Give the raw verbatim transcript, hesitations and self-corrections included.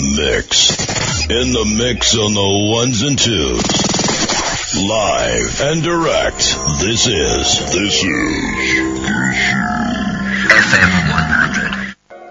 mix. In the mix on the ones and twos. Live and direct. This is, this is, this is F M one hundred.